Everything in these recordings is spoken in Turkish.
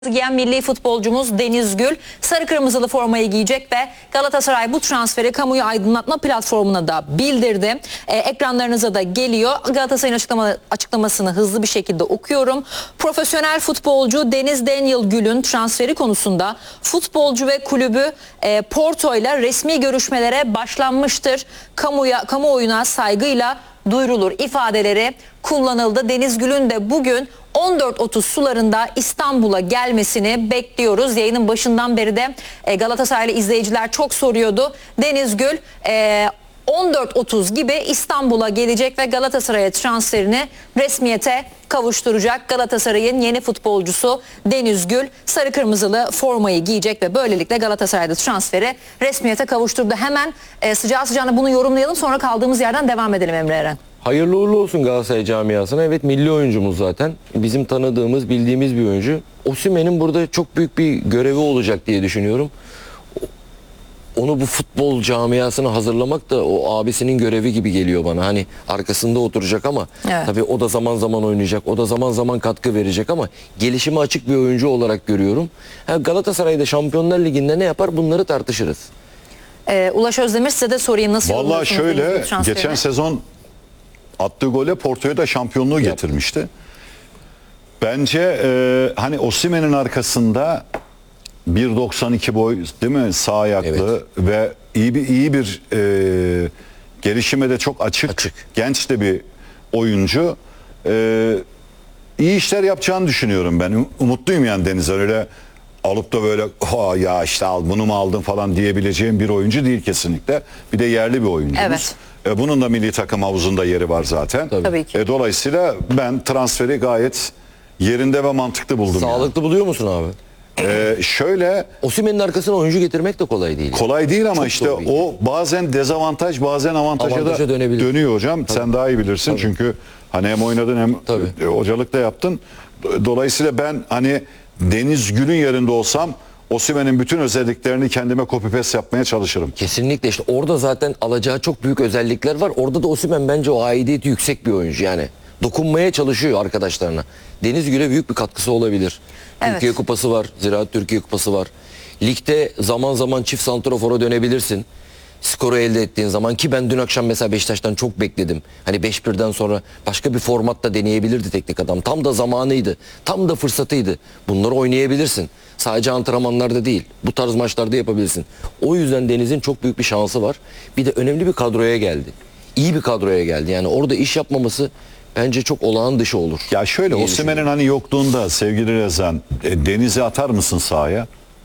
giyen milli futbolcumuz Deniz Gül sarı kırmızılı formayı giyecek ve Galatasaray bu transferi kamuoyu aydınlatma platformuna da bildirdi. Ekranlarınıza da geliyor. Galatasaray'ın açıklamasını hızlı bir şekilde okuyorum. Profesyonel futbolcu Deniz Daniel Gül'ün transferi konusunda futbolcu ve kulübü Porto ile resmi görüşmelere başlanmıştır. Kamuoyuna saygıyla duyurulur ifadeleri kullanıldı. Deniz Gül'ün de bugün 14.30 sularında İstanbul'a gelmesini bekliyoruz. Yayının başından beri de Galatasaraylı izleyiciler çok soruyordu. Deniz Gül 14.30 gibi İstanbul'a gelecek ve Galatasaray'a transferini resmiyete kavuşturacak. Galatasaray'ın yeni futbolcusu Deniz Gül sarı kırmızılı formayı giyecek ve böylelikle Galatasaray'da transferi resmiyete kavuşturdu. Hemen sıcağı sıcağına bunu yorumlayalım, sonra kaldığımız yerden devam edelim Emre Eren. Hayırlı uğurlu olsun Galatasaray camiasına. Evet, milli oyuncumuz zaten. Bizim tanıdığımız, bildiğimiz bir oyuncu. Osimhen'in burada çok büyük bir görevi olacak diye düşünüyorum. Onu bu futbol camiasına hazırlamak da o abisinin görevi gibi geliyor bana. Hani arkasında oturacak ama evet, tabii o da zaman zaman oynayacak. O da zaman zaman katkı verecek ama gelişime açık bir oyuncu olarak görüyorum. Galatasaray'da Şampiyonlar Ligi'nde ne yapar, bunları tartışırız. Ulaş Özdemir, size de sorayım, nasıl Vallahi şöyle, geçen sezon attığı gole Porto'ya da şampiyonluğu getirmişti. Bence hani Osimhen'in arkasında 1.92 boy, değil mi? Sağ ayaklı, evet, ve iyi bir gelişime de çok açık. Genç de bir oyuncu. İyi işler yapacağını düşünüyorum ben. Umutluyum yani Deniz'den. Öyle alıp da böyle ya işte al bunu mu aldın falan diyebileceğim bir oyuncu değil kesinlikle. Bir de yerli bir oyuncumuz. Evet. Bunun da milli takım havuzunda yeri var zaten. Tabii ki. Dolayısıyla ben transferi gayet yerinde ve mantıklı buldum. Sağlıklı buluyor musun abi? Şöyle, Osimhen'in arkasına oyuncu getirmek de kolay değil. Kolay değil ama çok işte o bazen dezavantaj, bazen avantaja da dönüyor hocam. Tabii. Sen daha iyi bilirsin. Tabii. Çünkü hani hem oynadın hem hocalık da yaptın. Dolayısıyla ben hani Deniz Gül'ün yerinde olsam Osimhen'in bütün özelliklerini kendime copy paste yapmaya çalışırım. Kesinlikle, işte orada zaten alacağı çok büyük özellikler var. Orada da Osimhen bence o aidiyeti yüksek bir oyuncu yani. Dokunmaya çalışıyor arkadaşlarına. Deniz Gül'e büyük bir katkısı olabilir. Evet. Türkiye Kupası var, Ziraat Türkiye Kupası var. Ligde zaman zaman çift santrafora dönebilirsin. Skoru elde ettiğin zaman, ki ben dün akşam mesela Beşiktaş'tan çok bekledim. Hani 5-1'den sonra başka bir formatta deneyebilirdi teknik adam. Tam da zamanıydı. Tam da fırsatıydı. Bunları oynayabilirsin. Sadece antrenmanlarda değil, bu tarz maçlarda yapabilirsin. O yüzden Deniz'in çok büyük bir şansı var. Bir de önemli bir kadroya geldi. İyi bir kadroya geldi. Yani orada iş yapmaması bence çok olağan dışı olur. Ya şöyle, Osimhen'in hani yokluğunda sevgili Rezan, Deniz'i atar mısın sahaya?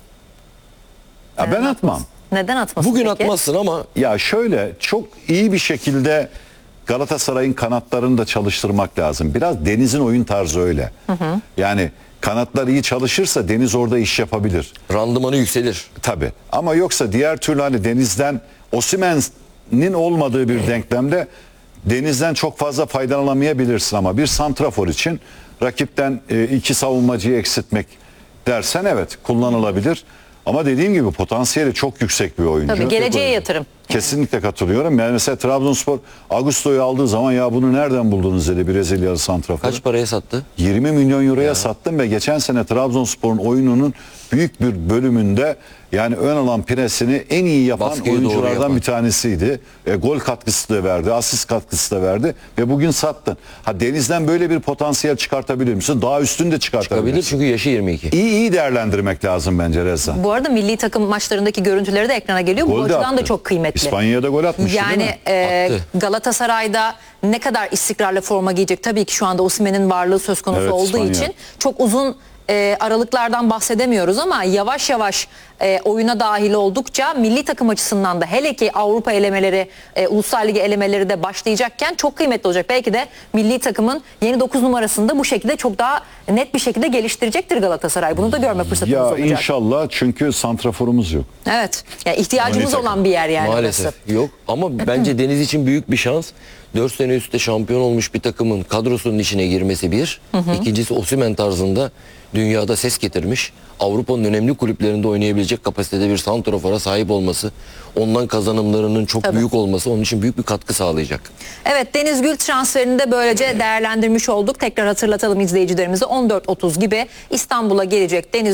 Ya ben atmam. Neden atmasın? Bugün peki atmazsın ama ya şöyle, çok iyi bir şekilde Galatasaray'ın kanatlarını da çalıştırmak lazım. Biraz Deniz'in oyun tarzı öyle. Yani kanatlar iyi çalışırsa Deniz orada iş yapabilir. Randımanı yükselir. Tabii. Ama yoksa diğer türlü hani Deniz'den, Osimhen'in olmadığı bir denklemde Deniz'den çok fazla faydalanamayabilirsin ama bir santrafor için rakipten iki savunmacıyı eksiltmek dersen evet kullanılabilir. Ama dediğim gibi potansiyeli çok yüksek bir oyuncu. Tabii, geleceğe yatırım. Kesinlikle katılıyorum. Yani mesela Trabzonspor Augusto'yu aldığı zaman ya bunu nereden buldunuz dedi Brezilyalı santrafor. Kaç paraya sattı? 20 milyon euroya sattım ve geçen sene Trabzonspor'un oyununun büyük bir bölümünde yani ön alan presini en iyi yapan oyunculardan bir tanesiydi. Gol katkısı da verdi, asist katkısı da verdi ve bugün sattın. Deniz'den böyle bir potansiyel çıkartabilir misin? Daha üstünde de çıkartabilirsin. Çıkabilir çünkü yaşı 22. İyi değerlendirmek lazım bence Reza. Bu arada milli takım maçlarındaki görüntüleri de ekrana geliyor. Bu açıdan da çok kıymetli. İspanya'ya da gol atmıştı yani, değil mi? Galatasaray'da ne kadar istikrarlı forma giyecek? Tabii ki şu anda Osimhen'in varlığı söz konusu olduğu için çok uzun aralıklardan bahsedemiyoruz ama yavaş yavaş oyuna dahil oldukça milli takım açısından da, hele ki Avrupa elemeleri, Uluslar Ligi elemeleri de başlayacakken çok kıymetli olacak. Belki de milli takımın yeni 9 numarasında bu şekilde çok daha net bir şekilde geliştirecektir Galatasaray. Bunu da görme fırsatımız olacak. Ya inşallah, çünkü santraforumuz yok. Evet. Yani ihtiyacımız olan bir yer yani. Maalesef orası yok ama bence Deniz için büyük bir şans. 4 sene üstte şampiyon olmuş bir takımın kadrosunun içine girmesi bir. İkincisi Osimhen tarzında dünyada ses getirmiş, Avrupa'nın önemli kulüplerinde oynayabilecek verebilecek kapasitede bir santrofora sahip olması, ondan kazanımlarının çok büyük olması onun için büyük bir katkı sağlayacak. Evet, Deniz Gül transferini de böylece değerlendirmiş olduk. Tekrar hatırlatalım izleyicilerimize, 14.30 gibi İstanbul'a gelecek Deniz